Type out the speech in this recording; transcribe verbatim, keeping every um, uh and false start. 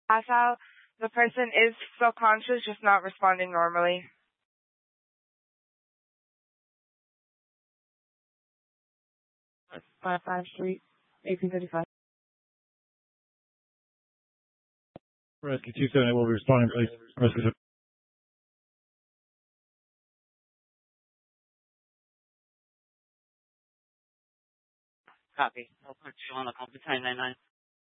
Pass out. The person is still conscious, just not responding normally. five five Street, eighteen fifty-five. Rescue two seventy will be responding, please. Rescue. Copy. I'll put you on the conference nine nine nine.